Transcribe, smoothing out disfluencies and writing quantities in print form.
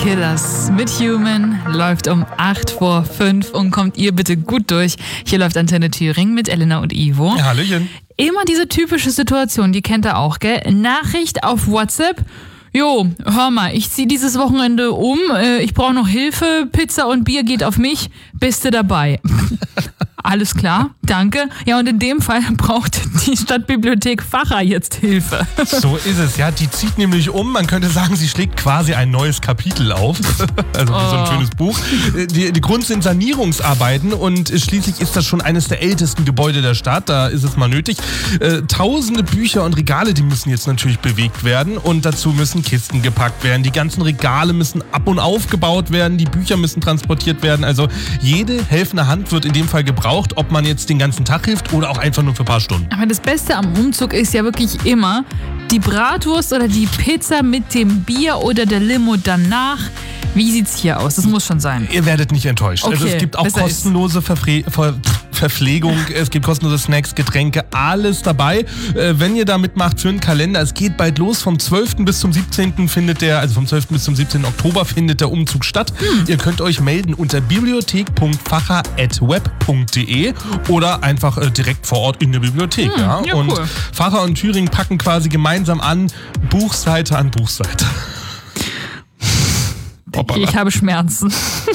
Killers mit Human läuft um 5:08 und kommt ihr bitte gut durch. Hier läuft Antenne Thüringen mit Elena und Ivo. Ja, Hallöchen. Immer diese typische Situation, die kennt ihr auch, gell? Nachricht auf WhatsApp. Jo, hör mal, ich zieh dieses Wochenende um, ich brauche noch Hilfe, Pizza und Bier geht auf mich, bist du dabei? Alles klar, danke. Ja, und in dem Fall braucht die Stadtbibliothek Facher jetzt Hilfe. So ist es, ja. Die zieht nämlich um. Man könnte sagen, sie schlägt quasi ein neues Kapitel auf. Also wie so ein schönes Buch. Die Grund sind Sanierungsarbeiten und schließlich ist das schon eines der ältesten Gebäude der Stadt. Da ist es mal nötig. Tausende Bücher und Regale, die müssen jetzt natürlich bewegt werden und dazu müssen Kisten gepackt werden. Die ganzen Regale müssen ab- und aufgebaut werden. Die Bücher müssen transportiert werden. Also jede helfende Hand wird in dem Fall gebraucht, ob man jetzt den ganzen Tag hilft oder auch einfach nur für ein paar Stunden. Aber das Beste am Umzug ist ja wirklich immer die Bratwurst oder die Pizza mit dem Bier oder der Limo danach. Wie sieht's hier aus? Das muss schon sein. Ihr werdet nicht enttäuscht. Okay, also es gibt auch kostenlose Verpflegung, es gibt kostenlose Snacks, Getränke, alles dabei. Wenn ihr da mitmacht für einen Kalender, es geht bald los. Vom 12. bis zum 17. vom 12. bis zum 17. Oktober findet der Umzug statt. Ihr könnt euch melden unter bibliothek.facher@web.de oder einfach direkt vor Ort in der Bibliothek. Ja, und cool. Facher und Thüringen packen quasi gemeinsam an, Buchseite an Buchseite. Ich habe Schmerzen.